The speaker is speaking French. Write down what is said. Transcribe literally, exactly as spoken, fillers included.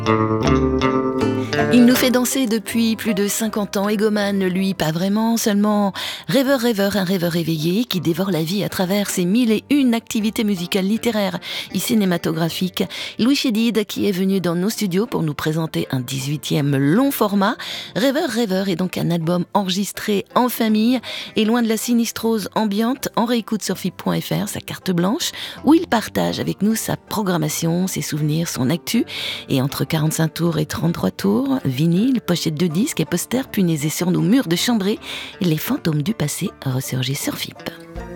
Il nous fait danser depuis plus de cinquante ans. Eggoman, lui, pas vraiment, seulement rêveur, rêveur, un rêveur éveillé qui dévore la vie à travers ses mille et une activités musicales, littéraires et cinématographiques. Louis Chédid, qui est venu dans nos studios pour nous présenter un dix-huitième long format. Rêveur, rêveur est donc un album enregistré en famille et loin de la sinistrose ambiante. En réécoute sur F I P point F R, sa carte blanche, où il partage avec nous sa programmation, ses souvenirs, son actu. Et entre quarante-cinq tours et trente-trois tours, vinyle, pochette de disques et posters punaisés sur nos murs de chambrée, les fantômes du passé ressurgissent sur F I P.